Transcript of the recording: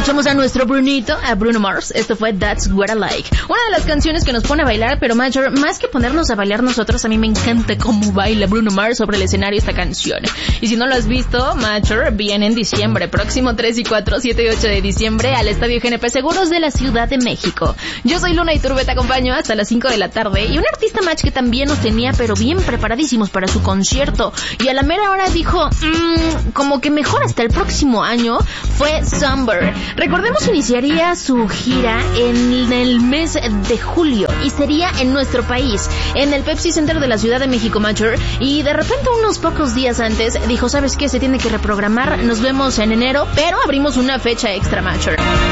escuchamos a nuestro Brunito, a Bruno Mars. Esto fue That's What I Like. Una de las canciones que nos pone a bailar, pero Major, más que ponernos a bailar nosotros, a mí me encanta cómo baila Bruno Mars sobre el escenario esta canción. Y si no lo has visto, Major viene en diciembre, próximo 3 y 4, 7 y 8 de diciembre, al Estadio GNP Seguros de la Ciudad de México. Yo soy Luna Iturbe, te acompaño hasta las 5 de la tarde. Y un artista match que también nos tenía, pero bien preparadísimos para su concierto. Y a la mera hora dijo, como que mejor hasta el próximo año, fue Somber. Recordemos, iniciaría su gira en el mes de julio y sería en nuestro país, en el Pepsi Center de la Ciudad de México, Major. Y de repente, unos pocos días antes, dijo, ¿sabes qué? Se tiene que reprogramar, nos vemos en enero, pero abrimos una fecha extra, Major.